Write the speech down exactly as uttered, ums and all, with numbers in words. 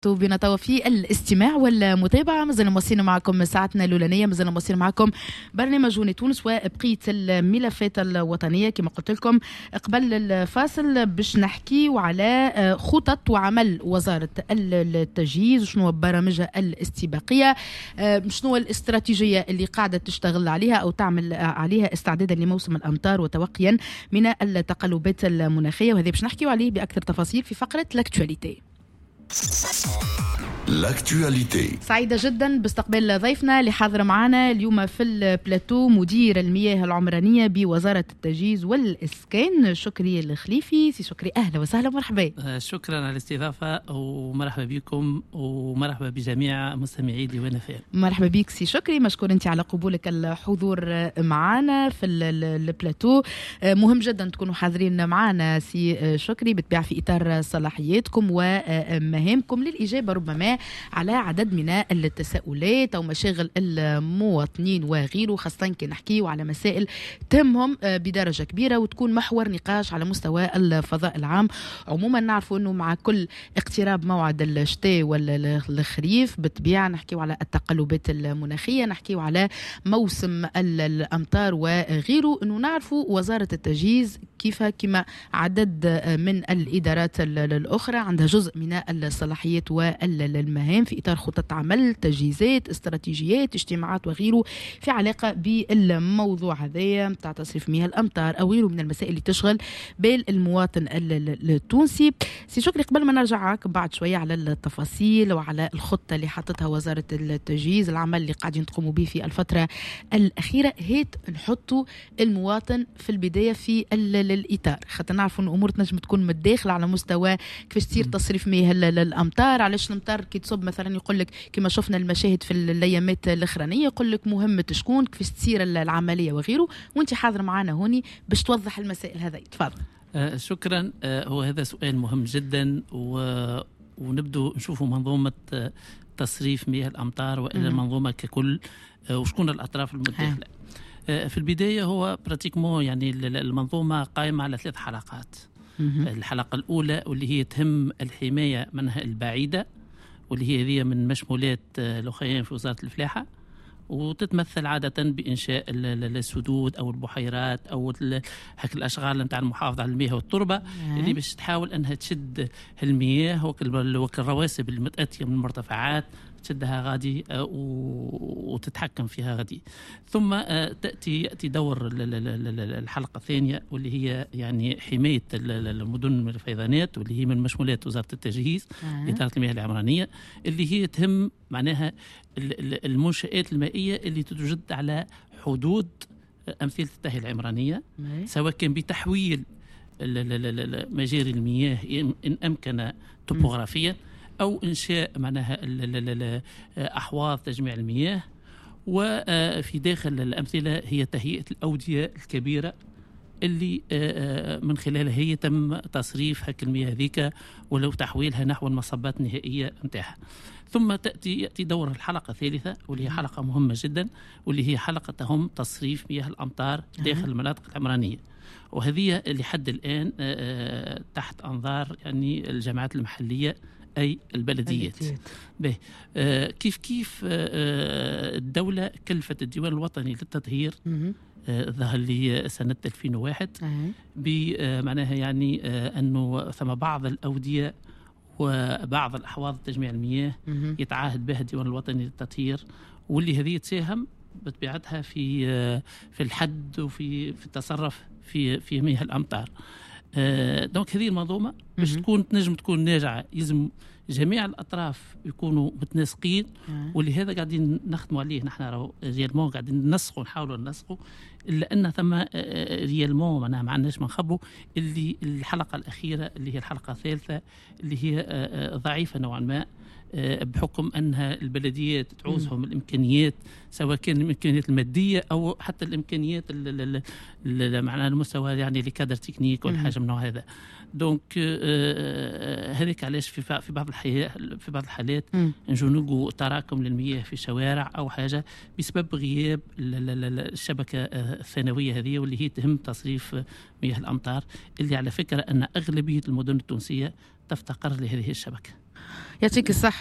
بنا توا في الاستماع والمتابعة. مازلنا مواصلين معكم ساعتنا الأولانية، مازلنا مواصلين معكم برنامج هوني تونس وبقية الملفات الوطنية. كما قلت لكم قبل الفاصل باش نحكي على خطط وعمل وزارة التجهيز وشنو برامجها الاستباقية، شنو الاستراتيجية اللي قاعدة تشتغل عليها أو تعمل عليها استعدادا لموسم الأمطار وتوقيا من التقلبات المناخية، وهذا باش نحكي عليه بأكثر تفاصيل في فقرة لاكتواليتي. لاكتواليتي. سعيدة جدا باستقبال ضيفنا اللي حاضر معنا اليوم في البلاتو، مدير المياه العمرانية بوزارة التجهيز والإسكان، شكري الخليفي. سي شكري أهلا وسهلا ومرحبا. شكرا على الاستضافة ومرحبا بكم ومرحبا بجميع مستمعي ديوان اف ام. مرحبا بك سي شكري، مشكور انت على قبولك الحضور معنا في البلاتو. مهم جدا تكونوا حاضرين معنا سي شكري بالطبع في إطار صلاحياتكم ومهامكم للإجابة ربما على عدد من التساؤلات أو مشاغل المواطنين وغيره، خاصة كي نحكيوا على مسائل تهمهم بدرجة كبيرة وتكون محور نقاش على مستوى الفضاء العام. عموما نعرفوا أنه مع كل اقتراب موعد الشتاء والخريف بالطبيعة نحكيوا على التقلبات المناخية، نحكيوا على موسم الأمطار وغيره. أنه نعرفوا وزارة التجهيز كيف كما عدد من الإدارات الأخرى عندها جزء من الصلاحيات والمهام في إطار خطط عمل، تجهيزات، استراتيجيات، اجتماعات وغيره في علاقة بالموضوع هذايا متاع تصريف مياه الأمطار أو غيره من المسائل اللي تشغل بال المواطن التونسي. سي شكري، قبل ما نرجعك بعد شوية على التفاصيل وعلى الخطة اللي حطتها وزارة التجهيز، العمل اللي قاعدين تقوموا به في الفترة الأخيرة، هيت نحطوا المواطن في البداية في الإطار، خاطر نعرفوا أن أمور تنجم تكون متداخلة على مستوى كيفاش تصير تصريف مياه الأمطار. علاش الأمطار كي تصب مثلا يقول لك كما شفنا المشاهد في الايامات الاخرانيه يقول لك مهمه شكون كيفاش تصير العمليه وغيره، وانت حاضر معنا هوني باش توضح المسائل هذه. تفضل. آه شكرا. آه هو هذا سؤال مهم جدا و... ونبدو نشوفوا منظومه تصريف مياه الامطار والى المنظومه ككل، آه وشكون الاطراف المتداخله. آه في البدايه هو براتيكمون يعني المنظومه قائمه على ثلاث حلقات. الحلقة الأولى واللي هي تهم الحماية منها البعيدة، واللي هي هذه من مشمولات الأخيان في وزارة الفلاحة، وتتمثل عادة بإنشاء السدود أو البحيرات أو هك الأشغال نتاع المحافظة على المياه والتربة اللي باش تحاول أنها تشد المياه وكالرواسب المتأتية من المرتفعات تشدها غادي وتتحكم فيها غادي. ثم تأتي يأتي دور الحلقة الثانية واللي هي يعني حماية المدن من الفيضانات، واللي هي من مشمولات وزارة التجهيز إدارة المياه العمرانية، اللي هي تهم معناها المنشآت المائية اللي توجد على حدود أمثلة التهيئة العمرانية، سواء كان بتحويل مجاري المياه إن أمكن توبوغرافيا أو إنشاء معناها أحواض تجميع المياه. وفي داخل الأمثلة هي تهيئة الأودية الكبيرة اللي من خلالها هي تم تصريف هك المياه ذيك ولو تحويلها نحو المصبات النهائية متاعها. ثم تأتي يأتي دور الحلقة الثالثة واللي هي حلقة مهمة جدا، واللي هي حلقة تهم تصريف مياه الأمطار داخل المناطق العمرانية، وهذه لحد الآن تحت أنظار يعني الجماعات المحلية أي البلديات. به آه كيف كيف آه الدولة كلفت الديوان الوطني للتطهير آه ظهر لي سنة ألفين وواحد بمعناها يعني آه أنه ثم بعض الأودية وبعض الأحواض تجميع المياه يتعاهد بها الديوان الوطني للتطهير، واللي هذه تساهم بطبيعتها في آه في الحد وفي في التصرف في في مياه الأمطار. آه دونك هذه المنظومة باش تكون تنجم تكون ناجعة يلزم جميع الأطراف يكونوا متناسقين، ولهذا قاعدين نخدموا عليه نحن ريالمون قاعدين ننسقوا نحاولوا ننسقوا، إلا أن ثم ريالمون معناها ما عندناش ما نخبوا اللي الحلقة الأخيرة اللي هي الحلقة الثالثة اللي هي ضعيفة نوعا ما بحكم أنها البلديات تعوزهم الإمكانيات، سواء كان الإمكانيات المادية أو حتى الإمكانيات معناها المستوى يعني لكادر تكنيك والحاجة من نوع هذا. دونك هذيك علاش في في بعض الحالات في بعض الحالات نجو نلقوا تراكم للمياه في الشوارع أو حاجة بسبب غياب الشبكة الثانوية هذه واللي هي تهم تصريف مياه الأمطار، اللي على فكرة أن أغلبية المدن التونسية تفتقر لهذه الشبكة. يعطيك الصحة.